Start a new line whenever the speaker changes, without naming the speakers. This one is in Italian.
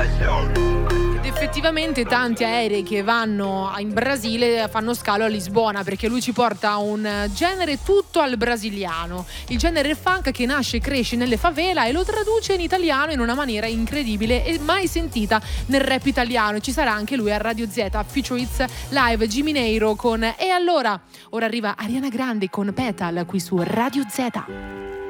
Ed effettivamente tanti aerei che vanno in Brasile fanno scalo a Lisbona, perché lui ci porta un genere tutto al brasiliano, il genere funk che nasce e cresce nelle favela e lo traduce in italiano in una maniera incredibile e mai sentita nel rap italiano. Ci sarà anche lui a Radio Z, Future Hits Live, Jimmy Neiro con E allora. Ora arriva Ariana Grande con Petal qui su Radio Z.